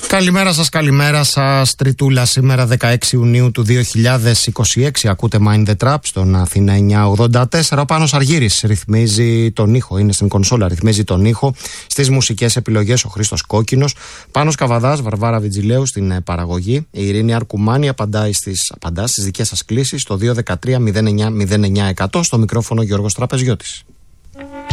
Καλημέρα σας. Τριτούλα σήμερα 16 Ιουνίου του 2026. Ακούτε Mind the Trap στον Αθήνα 984. Ο Πάνος Αργύρης ρυθμίζει τον ήχο, είναι στην κονσόλα, ρυθμίζει τον ήχο. Στις μουσικές επιλογές ο Χρήστος Κόκκινος. Πάνος Καβαδάς, Βαρβάρα Βιτζιλέου στην παραγωγή. Η Ειρήνη Αρκουμάνη απαντά στις δικές σας κλήσεις στο 213 09 09 100. Στο μικρόφωνο Γιώργος Τραπεζιώτης.